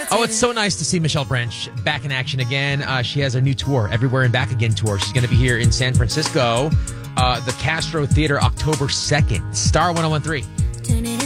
Oh, it's so nice to see Michelle Branch back in action again. She has a new tour, Everywhere and Back Again tour. She's going to be here in San Francisco, the Castro Theater, October 2nd. Star 101.3.